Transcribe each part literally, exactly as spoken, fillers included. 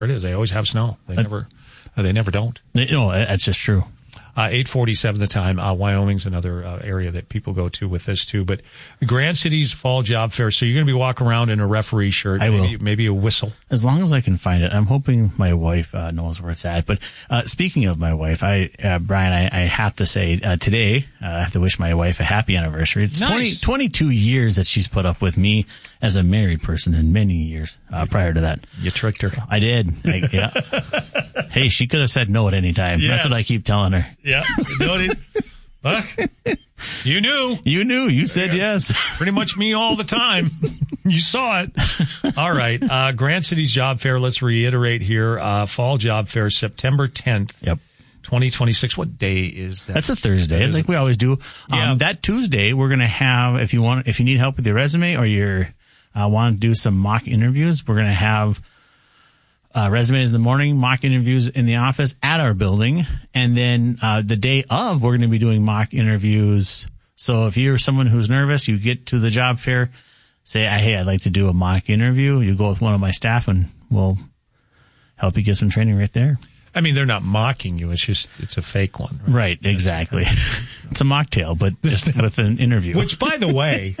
it is. They always have snow. They uh, never, uh, they never don't. No, that's just true. Uh, eight forty-seven the time. Uh, Wyoming's another uh, area that people go to with this too. But the Grand Cities Fall Job Fair. So you're going to be walking around in a referee shirt. I maybe, will. Maybe a whistle. As long as I can find it. I'm hoping my wife uh, knows where it's at. But uh, speaking of my wife, I uh, Brian, I, I have to say uh, today uh, I have to wish my wife a happy anniversary. It's nice. twenty, twenty-two years that she's put up with me as a married person, and many years uh, prior to that. You tricked her. So I did. I, yeah. Hey, she could have said no at any time. Yes. That's what I keep telling her. Yeah. You know Huh? You knew. You knew. You said yes. Pretty much me all the time. You saw it. All right. Uh, Grand Cities Job Fair. Let's reiterate here. Uh, Fall Job Fair, September tenth. Yep. twenty twenty-six. What day is that? That's a Thursday, like we always do. Yeah. Um, that Tuesday, we're going to have, if you want, if you need help with your resume or you uh, want to do some mock interviews, we're going to have Uh, resumes in the morning, mock interviews in the office at our building. And then, uh, the day of, we're going to be doing mock interviews. So if you're someone who's nervous, you get to the job fair, say, hey, I'd like to do a mock interview. You go with one of my staff and we'll help you get some training right there. I mean, they're not mocking you. It's just, it's a fake one. Right, right exactly. It's a mocktail, but just with an interview. Which, by the way,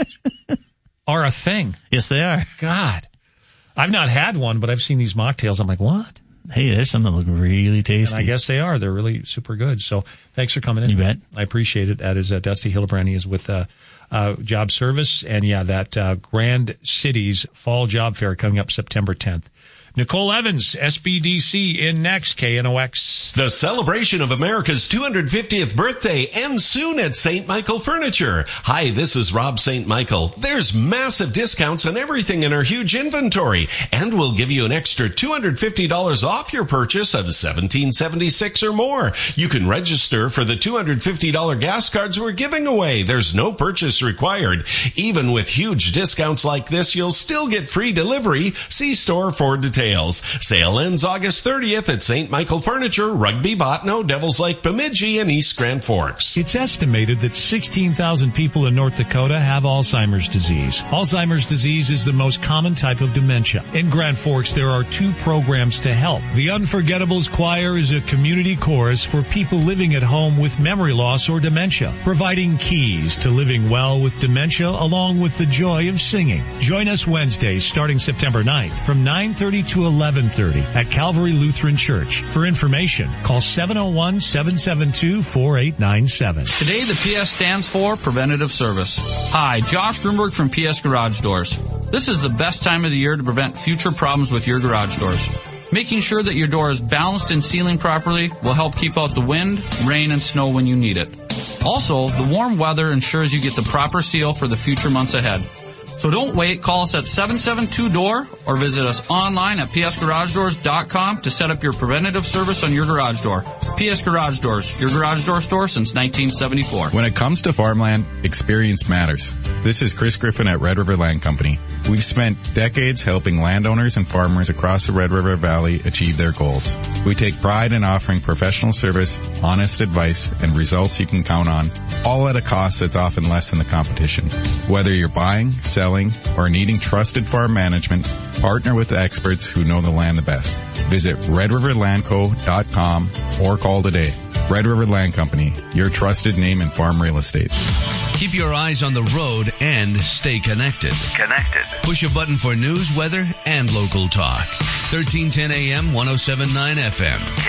are a thing. Yes, they are. God. I've not had one, but I've seen these mocktails. I'm like, what? Hey, there's some that look really tasty. And I guess they are. They're really super good. So thanks for coming in. You bet. I appreciate it. That is uh, Dusty Hillebrand. He is with uh, uh, Job Service. And, yeah, that uh, Grand Cities Fall Job Fair coming up September tenth. Nicole Evans, S B D C, in next, K N O X. The celebration of America's two hundred fiftieth birthday ends soon at Saint Michael Furniture. Hi, this is Rob Saint Michael. There's massive discounts on everything in our huge inventory, and we'll give you an extra two hundred fifty dollars off your purchase of seventeen seventy-six or more. You can register for the two hundred fifty dollars gas cards we're giving away. There's no purchase required. Even with huge discounts like this, you'll still get free delivery. See store for details. Sale ends August thirtieth at Saint Michael Furniture, Rugby, Botno, Devils Lake, Bemidji, and East Grand Forks. It's estimated that sixteen thousand people in North Dakota have Alzheimer's disease. Alzheimer's disease is the most common type of dementia. In Grand Forks, there are two programs to help. The Unforgettables Choir is a community chorus for people living at home with memory loss or dementia, providing keys to living well with dementia along with the joy of singing. Join us Wednesday starting September ninth from nine thirty to eleven thirty at Calvary Lutheran Church. For information, call seven oh one, seven seven two, four eight nine seven. Today, the P S stands for Preventative Service. Hi, Josh Grunberg from P S Garage Doors. This is the best time of the year to prevent future problems with your garage doors. Making sure that your door is balanced and sealing properly will help keep out the wind, rain, and snow when you need it. Also, the warm weather ensures you get the proper seal for the future months ahead. So don't wait. Call us at seven seven two D O O R or visit us online at p s garage doors dot com to set up your preventative service on your garage door. P S Garage Doors, your garage door store since nineteen seventy-four. When it comes to farmland, experience matters. This is Chris Griffin at Red River Land Company. We've spent decades helping landowners and farmers across the Red River Valley achieve their goals. We take pride in offering professional service, honest advice, and results you can count on, all at a cost that's often less than the competition. Whether you're buying, selling, or needing trusted farm management, partner with the experts who know the land the best. Visit red river land co dot com or call today. Red River Land Company, your trusted name in farm real estate. Keep your eyes on the road and stay connected. Connected. Push a button for news, weather, and local talk. thirteen ten A M, one oh seven point nine F M.